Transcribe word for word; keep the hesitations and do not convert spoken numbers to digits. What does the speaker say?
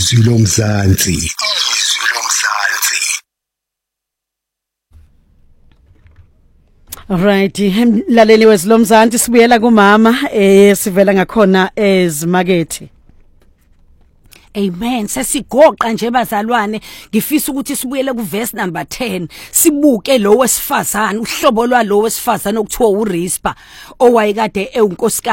izwi lomzansi, izwi lomzansi. Alright, mlaleli wezilomzansi sibuyela kumama eh sivela ngakhona ezimakethe. Amen. Sesigoqa nje bazalwane, ngifisa ukuthi sibuyele ku verse number ten. Sibuke lo wesifazana, uhlobo lwalo wesifazana okuthiwa uRispa owayekade ewunkosikazi